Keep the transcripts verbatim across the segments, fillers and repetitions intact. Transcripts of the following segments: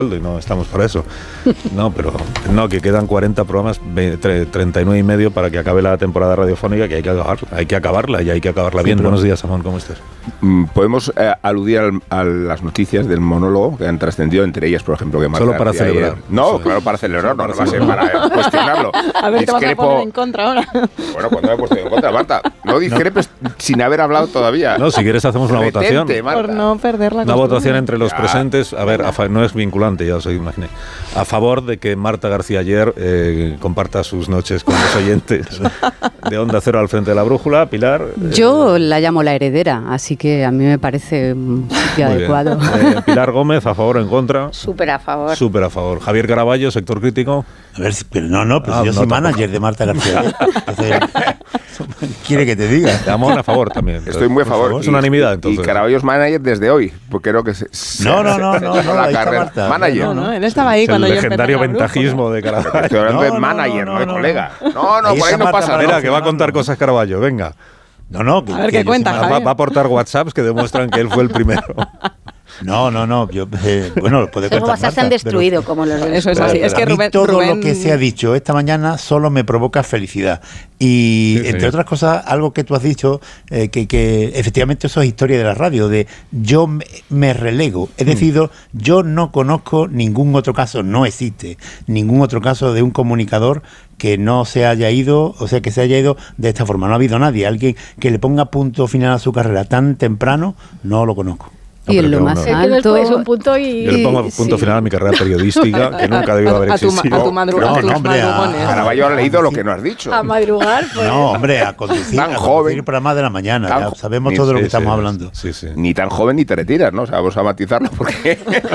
y no estamos para eso. No, pero no, que quedan cuarenta programas, treinta y nueve y medio para que acabe la temporada radiofónica, que hay que acabarla, hay que acabarla y hay que acabarla bien. Sí, buenos días, Amón, ¿cómo estás? Podemos eh, aludir al, a las noticias del monólogo que han trascendido, entre ellas, por ejemplo, que Marta Solo para celebrar. Ayer, no, sí, claro, para celebrar, no, no va a ser para cuestionarlo. A ver, te vas a poner en contra ahora. Bueno, cuando me he puesto en contra, Marta, no discrepes no. sin haber hablado todavía. No, si quieres hacemos una Retente, votación. Marta. Por no perder la Una costumbre. votación entre los ya. presentes. A ver, a, no es vinculante, ya os imaginé. A favor de que Marta García Ayer eh, comparta sus noches con los oyentes de Onda Cero al frente de la brújula. Pilar. Yo eh, la llamo la heredera, así que a mí me parece un sitio adecuado. Eh, Pilar Gómez, ¿a favor o en contra? Súper a favor. Súper a favor. Javier Caraballo, sector crítico. A ver, pero no, no, pues ah, yo no, soy tampoco. manager de Marta García Ayer. Entonces, quiere que te diga. Amón a favor también. Entonces, estoy muy a favor. favor. Es unanimidad, entonces. Y Caraballo es manager desde hoy, porque creo que se, se no, no, no, no, no, la ahí carrera. Marta. Manager. No, no, él estaba ahí es cuando el yo legendario ventajismo de Caraballo. Estoy hablando no, de manager, no, no, no de no, colega. No, no, ahí por ahí no Marta pasa nada. Espera, que va a contar cosas Caraballo, venga. No, no. Que, a ver que qué cuenta, va, va a aportar WhatsApps que demuestran que él fue el primero. No, no, no. Yo, eh, bueno, puede Los WhatsApp se han destruido, pero, como los de Eso es así. Es que Rubén, todo Rubén... lo que se ha dicho esta mañana solo me provoca felicidad. Y, sí, entre sí. otras cosas, algo que tú has dicho, eh, que, que efectivamente eso es historia de la radio, de yo me, me relego. Es decir, mm. yo no conozco ningún otro caso, no existe ningún otro caso de un comunicador que no se haya ido, o sea, que se haya ido de esta forma. No ha habido nadie. Alguien que le ponga punto final a su carrera tan temprano, no lo conozco. No, y en lo no, más no. alto... Es un punto y... Yo le pongo punto sí. final a mi carrera periodística, que nunca debió haber a tu, existido. A tu madrugar, no, no, hombre, a Caraballo ha leído lo que no has dicho. A madrugar, pues. No, hombre, a conducir, tan a joven, para más de la mañana. Tan, ya sabemos ni, todo lo que sí, estamos sí, hablando. Sí, sí. Ni tan joven ni te retiras, ¿no? O sea, vamos a matizarlo porque...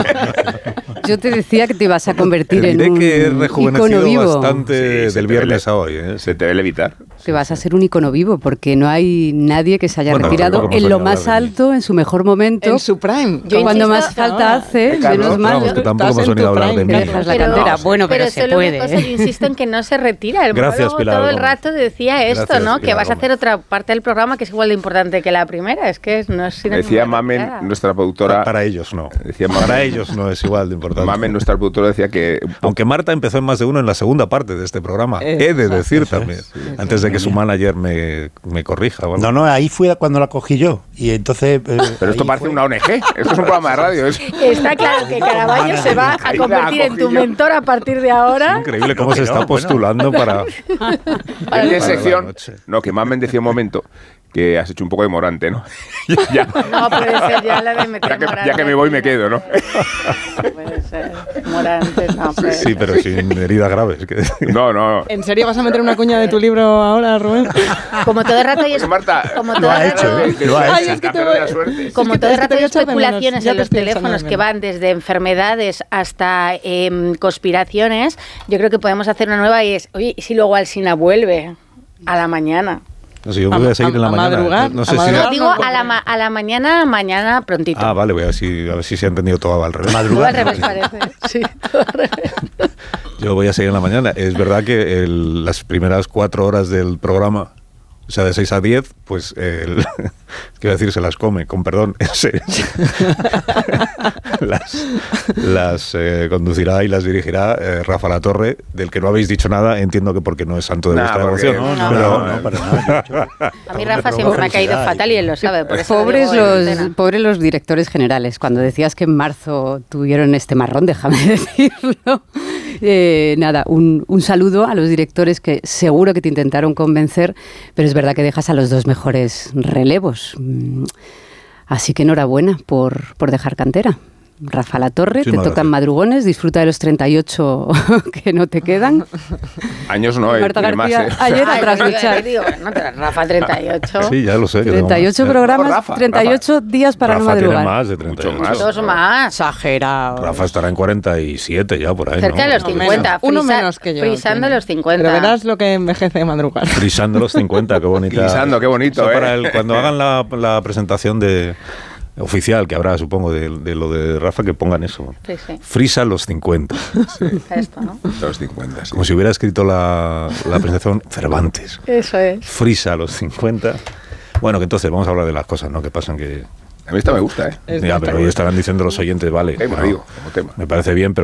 Yo te decía que te ibas a convertir te en un que he rejuvenecido vivo. bastante sí, del viernes a hoy. ¿eh? Se te debe evitar. Te vas a ser un icono vivo porque no hay nadie que se haya bueno, retirado en lo más alto, en su mejor momento. En su prime. Yo cuando más falta hace, menos mal. Vamos, que tampoco hemos venido a hablar de mí. Dejas la cantera. Bueno, pero, pero se puede. Cosa, yo insisto en que no se retira. El Gracias, Pilar. Todo el rato decía esto, Gracias, ¿no? Pilar, que vas a hacer otra parte del programa que es igual de importante que la primera. Es que no es decía Mamen, nuestra productora... Para ellos no. Decía Mamen, para ellos no es igual de importante. Mamen, nuestra productora, decía que... Aunque Marta empezó en más de uno en la segunda parte de este programa. Eh, He de decir eso también. Es, sí, antes de que su manager me, me corrija. Bueno. No, no, ahí fue cuando la cogí yo. Y entonces... Eh, Pero esto parece fue... una O N G. Esto es un programa de radio. Es... Está claro que Caraballo se va a convertir en tu mentor a partir de ahora. Es increíble cómo se está postulando para... para en sección... No, que Mamen decía un momento... que has hecho un poco de Morante, ¿no? ya. No, puede ser, ya la de meter ya que, Morante. Ya que me voy me quedo, ¿no? Puede ser, Morante, no, puede Sí, ser. pero sin heridas graves. Que... No, no. ¿En serio vas a meter una cuña de tu libro ahora, Rubén? Como todo el rato hay... Es... Marta, como todo lo ha rato... hecho, ¿eh? Lo ha Ay, hecho. es que te voy... suerte. Como es que todo el te, rato es que hay especulaciones menos, en los teléfonos que van desde enfermedades hasta eh, conspiraciones, yo creo que podemos hacer una nueva y es, oye, ¿y si luego Alsina vuelve a la mañana? No sé, yo voy a, a seguir a, en la a mañana. Madrugar, no sé a si no, digo a la, ma a la mañana, mañana prontito. Ah, vale, voy a ver si, a ver si se ha entendido todo al revés. Madrugar. Todo al revés parece. Sí, todo al revés. Yo voy a seguir en la mañana. Es verdad que el, las primeras cuatro horas del programa, o sea, de seis a diez, pues, el, quiero decir, se las come, con perdón, ese, las, las eh, conducirá y las dirigirá eh, Rafa Latorre, del que no habéis dicho nada, entiendo que porque no es santo de vuestra devoción. No, no, pero, no, no, para nada. A mí Rafa siempre me ha caído fatal y él lo sabe. Por eso pobres, los, pobres los directores generales, cuando decías que en marzo tuvieron este marrón, déjame decirlo. Eh, nada, un, un saludo a los directores que seguro que te intentaron convencer, pero es verdad que dejas a los dos mejores relevos. Así que enhorabuena por, por dejar cantera. Rafa Latorre, sí, te tocan gracias. Madrugones, disfruta de los treinta y ocho que no te quedan. Años no, Marta eh, García, más, eh. ayer a trasluchar. No, Rafa, treinta y ocho. Sí, ya lo sé. treinta y ocho más. programas, Rafa, treinta y ocho Rafa. días para Rafa no madrugar. Tiene más de treinta y ocho. Mucho más. Dos más. Exagerado. Rafa estará en cuarenta y siete ya por ahí. Cerca ¿no? de los cincuenta. Uno frisa, menos que yo. Frisando los cincuenta. Pero verás lo que envejece de madrugar. Frisando los cincuenta, qué bonita. Frisando, qué bonito. Eso eh. para el, cuando hagan la, la presentación de... oficial que habrá, supongo, de, de lo de Rafa, que pongan eso. Sí, sí. Frisa los cincuenta. Sí. Esto, ¿no? Los cincuenta, sí. Como si hubiera escrito la, la presentación Cervantes. Eso es. Frisa los cincuenta. Bueno, que entonces vamos a hablar de las cosas, ¿no? Que pasan que... A mí esta me gusta, ¿eh? Ya, pero hoy estarán diciendo los oyentes, vale. Tema, no, digo, como tema. Me parece bien, pero